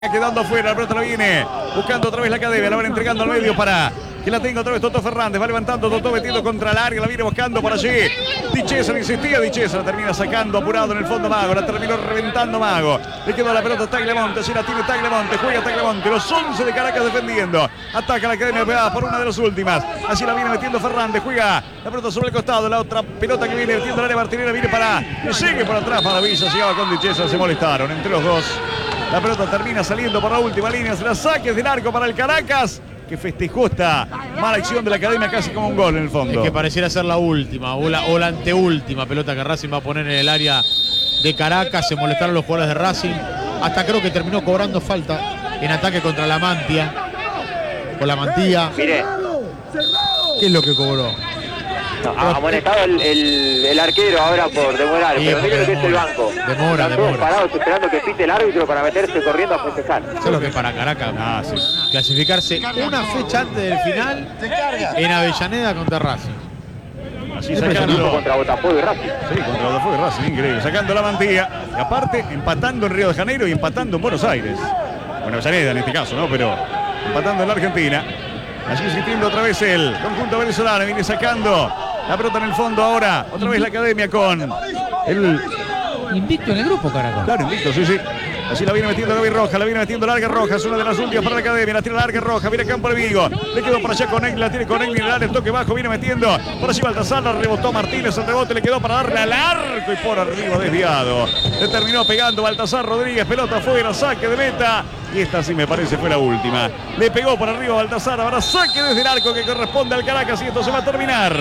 Quedando afuera, la pelota la viene buscando otra vez la academia, la van entregando al medio para que la tenga otra vez Toto Fernández, va levantando Toto metiendo contra el área, la viene buscando por allí. Di César insistía, Di César la termina sacando apurado en el fondo Mago, la terminó reventando Mago. Le quedó la pelota a Tagliamonte, así la tiene Tagliamonte, juega Tagliamonte, los 11 de Caracas defendiendo. Ataca la academia pegada por una de las últimas. Así la viene metiendo Fernández, juega la pelota sobre el costado, la otra pelota que viene metiendo el área Martinera viene para que sigue por atrás para Villa, llegaba con Di César, se molestaron entre los dos. La pelota termina saliendo por la última línea. Se la saque del arco para el Caracas, que festejó esta mala acción de la academia casi como un gol en el fondo. Es que pareciera ser la última o la anteúltima pelota que Racing va a poner en el área de Caracas. Se molestaron los jugadores de Racing. Hasta creo que terminó cobrando falta en ataque contra la Mantia. Con la Mantilla. Mire. ¿Qué es lo que cobró? No, amonestado el arquero ahora por demorar, sí, pero mire lo que es el banco. Demora. Parados esperando que pite el árbitro para meterse corriendo a festejar. Solo que para Caracas clasificarse una fecha antes del final en Avellaneda contra Racing. Así sacando contra Botafogo y Racing. Sí, contra Botafogo y Racing, increíble. Sacando la Mantilla. Y aparte, empatando en Río de Janeiro y empatando en Buenos Aires. Bueno, Avellaneda en este caso, ¿no? Pero empatando en la Argentina. Allí insistiendo otra vez el conjunto venezolano. Viene sacando la pelota en el fondo ahora. Otra vez la academia con el... Invicto en el grupo, Caracas. Claro, invicto, sí. Así la viene metiendo Gaby Roja, la viene metiendo larga Roja, es una de las últimas para la academia, la tira larga Roja, viene campo de Vigo, le quedó para allá con él, la tiene con él en el área, el toque bajo, viene metiendo, por allí Baltasar, la rebotó Martínez, el rebote le quedó para darle al arco y por arriba desviado. Le terminó pegando Baltasar Rodríguez, pelota afuera, saque de meta, y esta sí me parece fue la última. Le pegó por arriba Baltasar, ahora saque desde el arco que corresponde al Caracas y esto se va a terminar.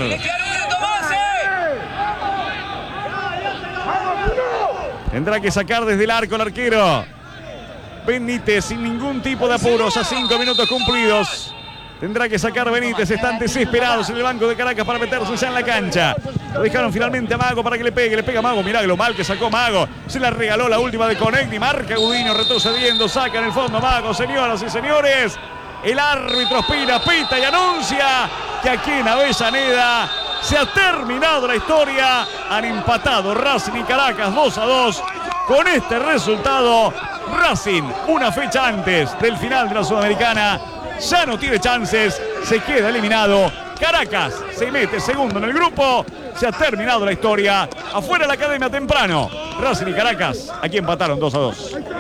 Tendrá que sacar desde el arco el arquero Benítez sin ningún tipo de apuros a 5 minutos cumplidos. Tendrá que sacar Benítez, están desesperados en el banco de Caracas para meterse ya en la cancha. Lo dejaron finalmente a Mago para que le pega Mago, mirá lo mal que sacó Mago. Se la regaló la última de Conegni, marca Gudiño retrocediendo, saca en el fondo Mago, señoras y señores. El árbitro pita y anuncia que aquí en Avellaneda se ha terminado la historia. Han empatado Racing y Caracas 2-2. Con este resultado, Racing, una fecha antes del final de la Sudamericana, ya no tiene chances, se queda eliminado. Caracas se mete segundo en el grupo. Se ha terminado la historia. Afuera la academia temprano. Racing y Caracas, aquí empataron 2-2.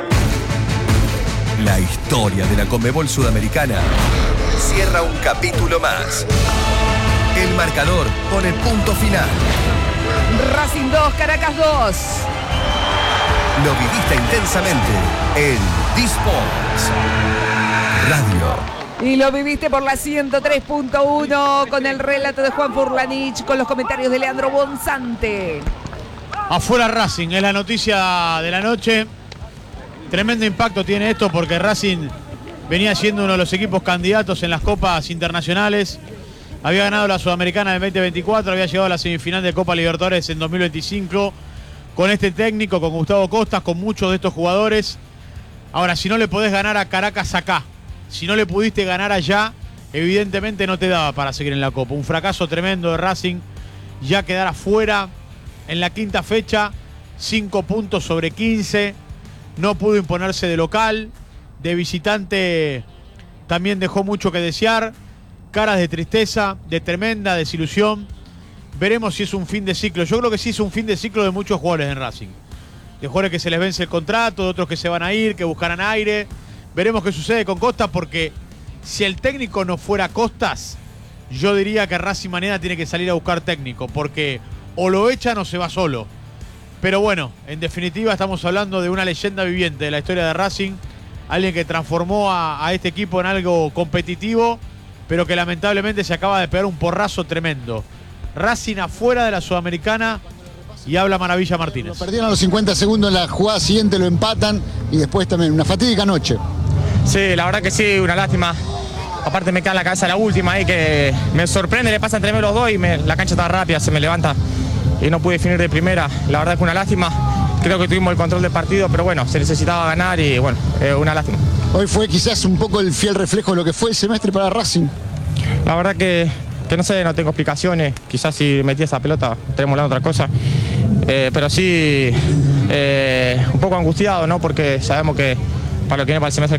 La historia de la Conmebol Sudamericana cierra un capítulo más. El marcador con el punto final. Racing 2, Caracas 2. Lo viviste intensamente en D-Sports Radio. Y lo viviste por la 103.1 con el relato de Juan Furlanich, con los comentarios de Leandro Bonzante. Afuera Racing, es la noticia de la noche. Tremendo impacto tiene esto porque Racing venía siendo uno de los equipos candidatos en las copas internacionales. Había ganado la Sudamericana en 2024, había llegado a la semifinal de Copa Libertadores en 2025 con este técnico, con Gustavo Costas, con muchos de estos jugadores. Ahora, si no le podés ganar a Caracas acá, si no le pudiste ganar allá, evidentemente no te daba para seguir en la Copa. Un fracaso tremendo de Racing, ya quedar afuera en la quinta fecha, 5 puntos sobre 15, no pudo imponerse de local, de visitante también dejó mucho que desear. Caras de tristeza, de tremenda desilusión. Veremos si es un fin de ciclo. Yo creo que sí es un fin de ciclo de muchos jugadores en Racing. De jugadores que se les vence el contrato, de otros que se van a ir, que buscarán aire. Veremos qué sucede con Costas, porque si el técnico no fuera Costas, yo diría que Racing mañana tiene que salir a buscar técnico, porque o lo echan o se va solo. Pero bueno, en definitiva estamos hablando de una leyenda viviente de la historia de Racing. Alguien que transformó a este equipo en algo competitivo, pero que lamentablemente se acaba de pegar un porrazo tremendo. Racing afuera de la Sudamericana y habla Maravilla Martínez. Lo perdieron a los 50 segundos, en la jugada siguiente lo empatan y después también una fatídica noche. Sí, la verdad que sí, una lástima. Aparte me queda en la cabeza la última ahí que me sorprende, le pasa entre medio los dos y la cancha está rápida, se me levanta y no pude definir de primera. La verdad que una lástima. Creo que tuvimos el control del partido, pero bueno, se necesitaba ganar y bueno, una lástima. Hoy fue quizás un poco el fiel reflejo de lo que fue el semestre para Racing. La verdad que no sé, no tengo explicaciones. Quizás si metí esa pelota estaríamos hablando de otra cosa. Pero sí, un poco angustiado, ¿no? Porque sabemos que para lo que viene para el semestre.